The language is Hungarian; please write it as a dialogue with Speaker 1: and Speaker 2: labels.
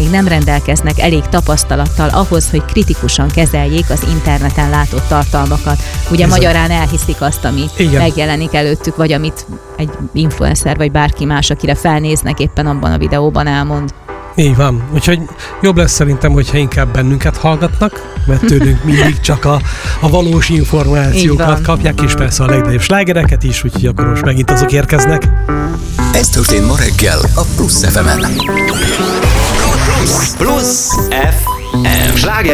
Speaker 1: még nem rendelkeznek elég tapasztalattal ahhoz, hogy kritikusan kezeljék az interneten látott tartalmakat. Ugye magyarán elhiszik azt, ami megjelenik előttük, vagy amit egy influencer, vagy bárki más, akire felnéznek éppen abban a videóban elmond.
Speaker 2: Így van. Úgyhogy jobb lesz szerintem, hogyha inkább bennünket hallgatnak, mert tőlünk mindig csak a valós információkat kapják, és persze a legnagyobb slágereket is, úgyhogy akkor most megint azok érkeznek.
Speaker 3: Ez történt ma reggel a Plusz FM-en.
Speaker 4: Plusz FM. Sláger